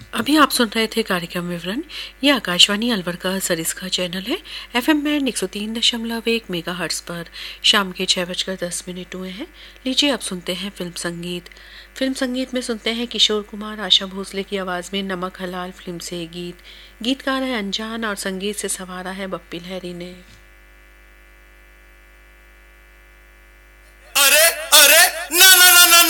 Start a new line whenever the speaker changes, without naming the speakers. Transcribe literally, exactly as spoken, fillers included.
अभी आप सुन रहे थे कार्यक्रम विवरण। ये आकाशवाणी अलवर का सरिस्का चैनल है। एफएम बैंड एक सौ तीन दशमलव एक मेगा हर्ट्स पर शाम के छः बजकर दस मिनट हुए हैं। लीजिए अब सुनते हैं फिल्म संगीत। फिल्म संगीत में सुनते हैं किशोर कुमार, आशा भोसले की आवाज़ में नमक हलाल फिल्म से गीत। गीतकार है अनजान और संगीत से संवारा है बप्पी लहरी ने।